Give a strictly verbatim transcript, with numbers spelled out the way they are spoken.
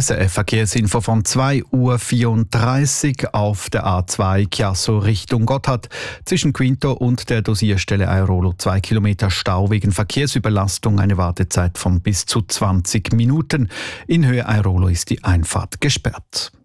S R F Verkehrsinfo von zwei Uhr vierunddreißig auf der A zwei Chiasso Richtung Gotthard. Zwischen Quinto und der Dosierstelle Airolo zwei Kilometer Stau wegen Verkehrsüberlastung, eine Wartezeit von bis zu zwanzig Minuten. In Höhe Airolo ist die Einfahrt gesperrt.